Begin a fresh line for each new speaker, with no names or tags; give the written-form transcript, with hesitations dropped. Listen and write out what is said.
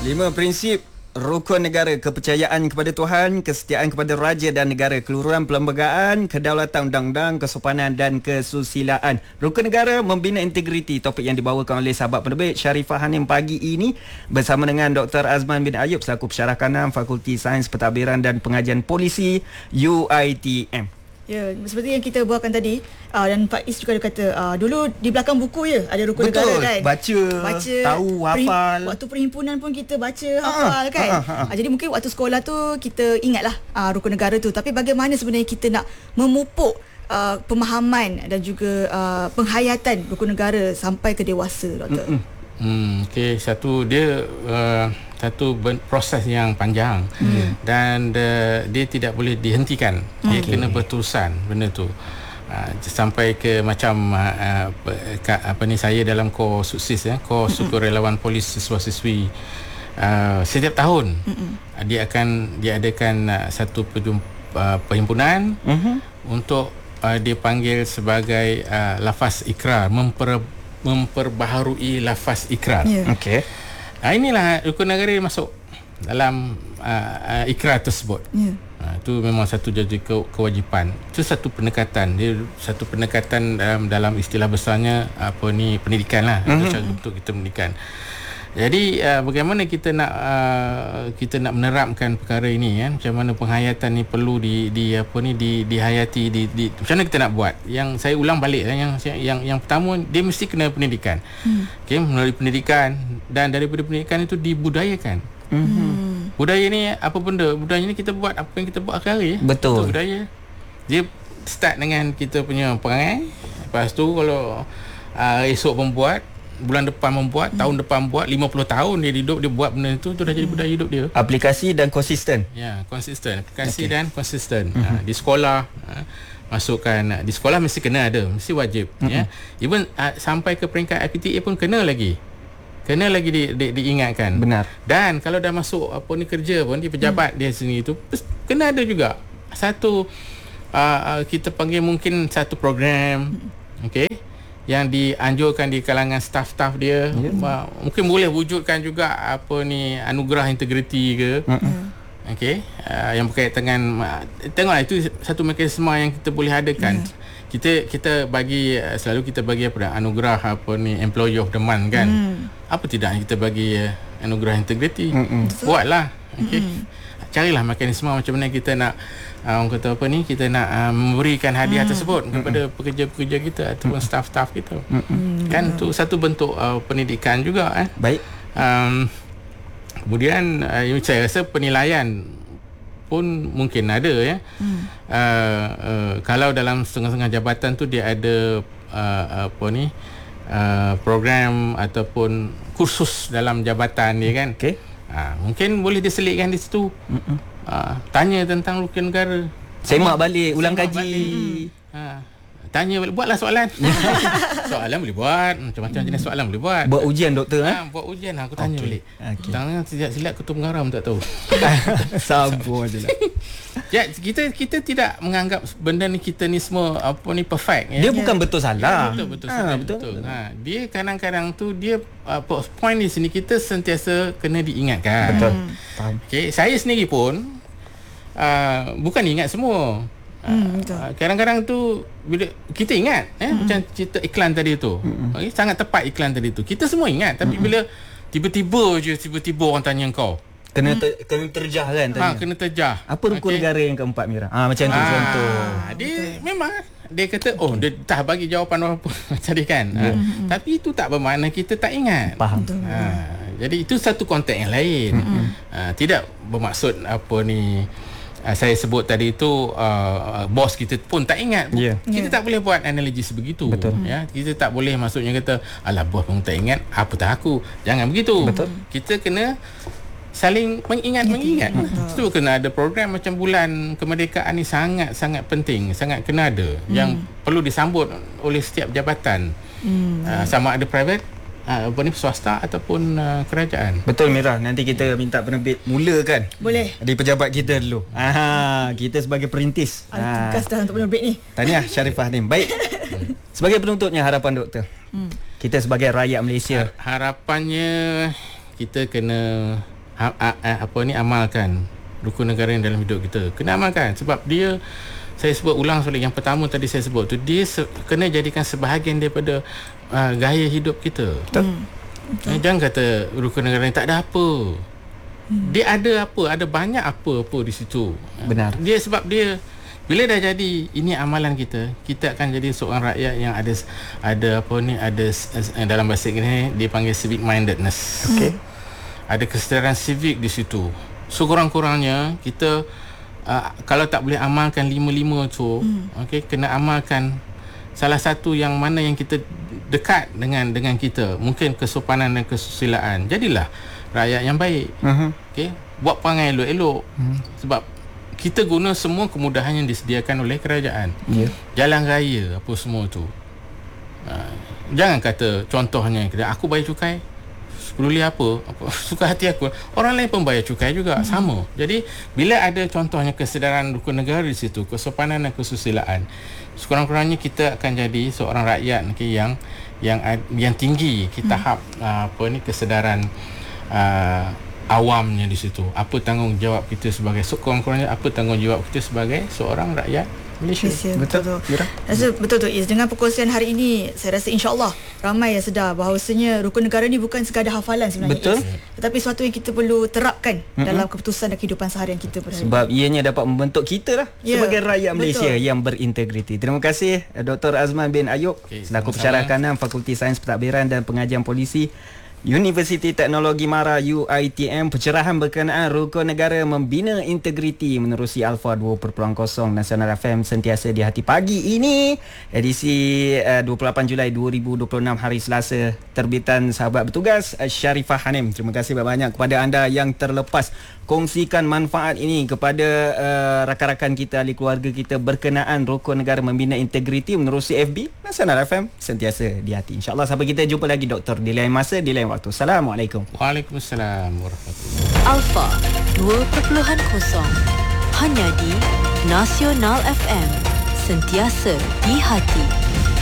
5 prinsip rukun negara: kepercayaan kepada Tuhan, kesetiaan kepada raja dan negara, keluhuran perlembagaan, kedaulatan undang-undang, kesopanan dan kesusilaan. Rukun negara membina integriti, topik yang dibawakan oleh sahabat penerbit Sharifah Hanim pagi ini bersama dengan Dr. Azman bin Ayub selaku pensyarah kanan Fakulti Sains Pentadbiran dan Pengajian Polisi UiTM.
Ya, seperti yang kita buatkan tadi, dan Pak Is juga ada kata, dulu di belakang buku ada rukun negara kan.
Baca, tahu, hafal.
Waktu perhimpunan pun kita baca, hafal kan. Jadi mungkin waktu sekolah tu kita ingatlah rukun negara tu. Tapi bagaimana sebenarnya kita nak memupuk pemahaman dan juga penghayatan rukun negara sampai ke dewasa, Doktor?
Okey, satu dia proses yang panjang dan dia tidak boleh dihentikan. Dia kena berterusan benda tu. Sampai ke macam saya dalam kor sukses kor sukarelawan polis siswa-siswi, setiap tahun dia adakan satu perhimpunan untuk dipanggil sebagai lafaz ikrar, memperbaharui lafaz ikrar.
Okey.
Inilah rukun negara masuk dalam ikrar tersebut. Itu memang satu jadi kewajipan. Itu satu pendekatan. Dia satu pendekatan dalam istilah besarnya pendidikan lah. Cara untuk kita pendidikan. Jadi bagaimana kita nak menerapkan perkara ini kan? Macam mana penghayatan ni perlu dihayati, macam mana kita nak buat? Yang saya ulang balik yang pertama, dia mesti kena pendidikan. Okey, melalui pendidikan, dan daripada pendidikan itu dibudayakan. Budaya ni apa benda? Budaya ni kita buat apa yang kita buat hari.
Betul.
Itu budaya. Dia start dengan kita punya perangai. Lepas tu kalau esok membuat, bulan depan membuat, tahun depan buat, 50 tahun dia hidup, dia buat benda tu dah jadi budaya hidup dia.
Aplikasi dan konsisten.
Ya, konsisten. Aplikasi dan konsisten. Di sekolah masukkan, di sekolah mesti kena ada, mesti wajib ya. Even sampai ke peringkat IPTA pun kena lagi diingatkan.
Benar.
Dan kalau dah masuk kerja pun di pejabat dia sendiri tu kena ada juga satu kita panggil mungkin satu program okey yang dianjurkan di kalangan staf-staf dia. Mungkin boleh wujudkan juga anugerah integriti ke. Okey, yang berkaitan dengan tengoklah, itu satu mekanisme yang kita boleh adakan. Kita bagi selalu kita bagi anugerah employee of the month kan. Apa tidak kita bagi anugerah integriti. Buatlah. Okey. Carilah mekanisme macam mana kita nak orang kata kita nak memberikan hadiah tersebut kepada pekerja-pekerja kita ataupun staf-staf kita. Kan tu satu bentuk pendidikan juga
Baik.
Kemudian saya rasa penilaian pun mungkin ada ya. Kalau dalam setengah-setengah jabatan tu dia ada program ataupun kursus dalam jabatan dia kan.
Okey.
Mungkin boleh diselitkan di situ. Tanya tentang rukun negara.
Semak balik, ulang kaji.
Tanya balik, buatlah soalan. Soalan boleh buat, macam-macam jenis soalan boleh buat.
Buat ujian, Doktor.
Buat ujian aku tanya balik. Tangan silap ketua pengarah tak tahu.
Sabar je lah.
Ya, kita tidak menganggap benda ni kita ni semua perfect ya.
Dia bukan betul salah.
Betul. Dia kadang-kadang tu dia point di sini kita sentiasa kena diingatkan.
Betul.
Okey, saya sendiri pun bukan ingat semua. Kadang-kadang tu bila kita ingat macam cerita iklan tadi tu. Okay, sangat tepat iklan tadi tu. Kita semua ingat, tapi bila tiba-tiba orang tanya kau,
kena terjah kan tadi.
Kena terjah.
Apa rukun negara yang keempat, Mira? Macam tu contoh.
Dia memang dia kata dia dah bagi jawapan apa tadi kan. Tapi itu tak bermakna kita tak ingat.
Faham.
Jadi itu satu konteks yang lain. Tidak bermaksud saya sebut tadi itu bos kita pun tak ingat. Kita tak boleh buat analogi sebegitu.
Betul.
Ya, kita tak boleh maksudnya kata alah bos pun tak ingat, apatah aku. Jangan begitu.
Betul.
Kita kena saling mengingat. Itu kena ada program macam bulan kemerdekaan ni sangat penting, sangat kena ada yang perlu disambut oleh setiap jabatan. Sama ada private swasta ataupun kerajaan.
Betul, Mira. Nanti kita minta penerbit mulakan.
Boleh.
Di pejabat kita dulu. Kita sebagai perintis.
Tugas dah untuk penerbit ni.
Tahniah Sharifah Hanim. Baik. Sebagai penutupnya, harapan Doktor. Kita sebagai rakyat Malaysia.
Harapannya kita kena amalkan rukun negara yang dalam hidup kita. Kena amalkan sebab dia, saya sebut ulang sekali, yang pertama tadi saya sebut tu, dia kena jadikan sebahagian daripada gaya hidup kita. Jangan kata rukun negara ni tak ada apa. Dia ada apa, ada banyak apa di situ.
Benar.
Dia sebab dia bila dah jadi ini amalan kita, kita akan jadi seorang rakyat yang ada dalam bahasa Inggeris dipanggil civic mindedness.
Okey.
Ada kesedaran civic di situ. So kurang-kurangnya kita kalau tak boleh amalkan 5 tu, okey, kena amalkan salah satu yang mana yang kita dekat dengan kita. Mungkin kesopanan dan kesusilaan. Jadilah rakyat yang baik. Okey, buat perangai elok-elok. Sebab kita guna semua kemudahan yang disediakan oleh kerajaan. Jalan raya apa semua tu. Jangan kata contohnya aku bayar cukai peduli apa suka hati aku, orang lain pun bayar cukai juga, sama. Jadi bila ada contohnya kesedaran rukun negara di situ, kesopanan dan kesusilaan, sekurang-kurangnya kita akan jadi seorang rakyat yang tinggi tahap kesedaran awamnya di situ. Apa tanggungjawab kita sebagai sekurang-kurangnya apa tanggungjawab kita sebagai seorang rakyat Malaysia.
Betul. Betul tu Is. Dengan perkongsian hari ini, saya rasa insya-Allah ramai yang sedar bahawasanya rukun negara ni bukan sekadar hafalan sebenarnya.
Betul.
Tetapi sesuatu yang kita perlu terapkan dalam keputusan dan kehidupan seharian kita pada hari ini.
Sebab ianya dapat membentuk kita lah sebagai rakyat Malaysia yang berintegriti. Terima kasih Dr. Azman bin Ayub, selaku pensyarah kanan Fakulti Sains Pentadbiran dan Pengajian Polisi, Universiti Teknologi Mara UiTM. Pencerahan berkenaan rukun negara membina integriti menerusi Alpha 2.0 Nasional FM sentiasa di hati. Pagi ini edisi 28 Julai 2026 hari Selasa, terbitan sahabat bertugas Sharifah Hanim. Terima kasih banyak kepada anda yang terlepas. Kongsikan manfaat ini kepada rakan-rakan kita, ahli keluarga kita berkenaan rukun negara membina integriti menerusi FB Nasional FM sentiasa di hati. InsyaAllah sampai kita jumpa lagi Doktor di lain masa, di lain waktu. Assalamualaikum.
Waalaikumsalam warahmatullahi.
Alpha 2.0 hanya di Nasional FM, sentiasa di hati.